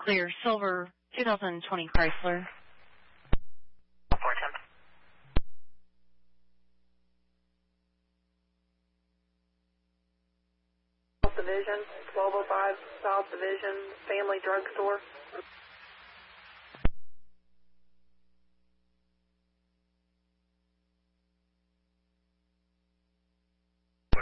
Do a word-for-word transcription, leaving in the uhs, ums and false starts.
clear. Silver twenty twenty Chrysler. Division, twelve oh five South Division, Family Drug Store.